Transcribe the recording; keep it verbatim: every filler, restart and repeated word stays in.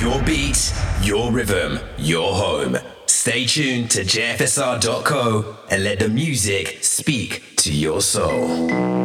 Your beat, your rhythm, your home. Stay tuned to J F S R dot co and let the music speak to your soul.